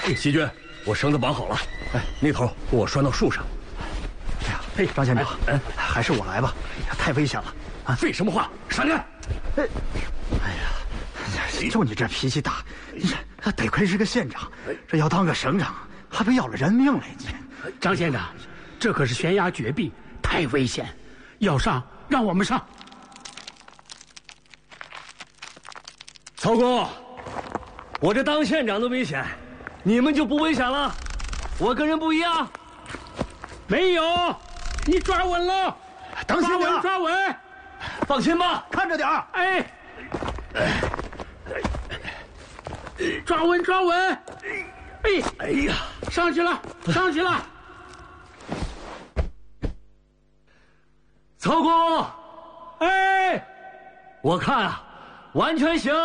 细菌，我绳子绑好了，那头给我拴到树上。 哎呀，嘿，张县长，还是我来吧，太危险了啊！ 废什么话，闪开！ 哎呀，就你这脾气大，你得亏是个县长，这要当个省长，还不要了人命了？你， 张县长，这可是悬崖绝壁，太危险，要上让我们上。 曹公，我这当县长都危险，你们就不危险了？我跟人不一样。 没有，你抓稳了， 当县长抓稳， 放心吧， 看着点儿。 哎，抓稳， 哎呀， 上去了。 曹公， 哎， 我看啊，完全行。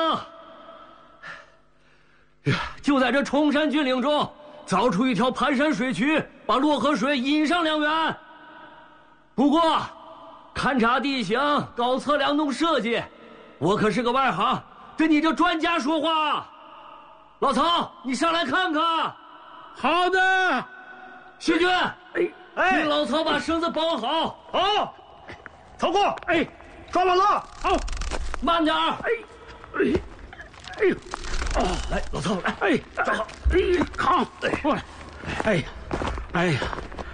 就在这崇山峻岭中凿出一条盘山水渠，把洛河水引上2员。不过，勘察地形、搞测量洞设计，我可是个外行，跟你这专家说话。老曹，你上来看看。 好的， 细菌，替老曹把绳子绑好。 好，曹公， 哎， 抓稳了。 好， 慢点儿。 哎呦， 来，老曹， 哎，抓好，扛，过来，哎呀，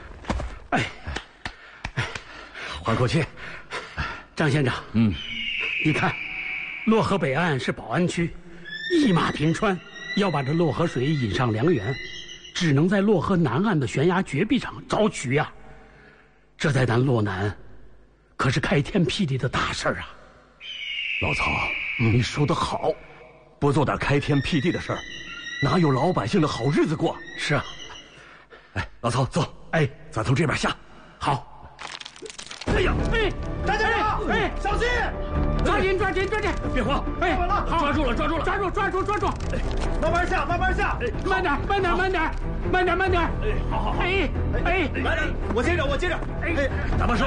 缓口气。 张县长，你看，洛河北岸是保安区，一马平川，要把这洛河水引上梁园，只能在洛河南岸的悬崖绝壁上凿渠呀。这在咱洛南，可是开天辟地的大事儿啊！ 老曹，你说得好，不做点开天辟地的事儿，哪有老百姓的好日子过？ 是啊， 老曹，走，咱从这边下。 好。 哎呀， 张县长，小心！ 抓紧！ 别慌！ 好， 抓住了！ 抓住！ 慢慢下！ 慢点！ 好！来，我接着！打把手！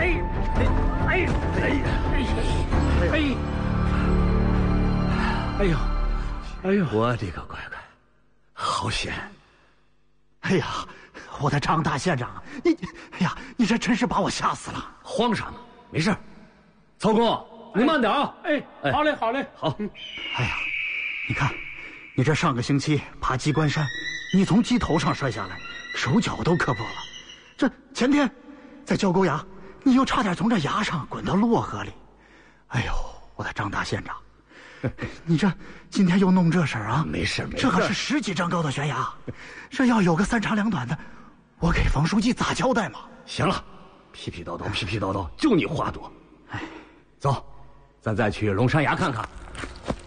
哎呦！ 我的个乖乖，好险！ 哎呀，我的张大县长，你这真是把我吓死了！ 慌啥呢？没事。曹公，你慢点啊！ 好嘞。 好。 哎呀，你看，你这上个星期爬鸡冠山，你从鸡头上摔下来，手脚都磕破了。这前天在焦沟崖，你又差点从这崖上滚到洛河里。哎呦，我的张大县长，你这今天又弄这事儿啊？ 没事。 这可是10几丈高的悬崖，这要有个3长2短的，我给冯书记咋交代嘛？ 行了，屁屁叨叨，就你话多。走，咱再去龙山崖看看。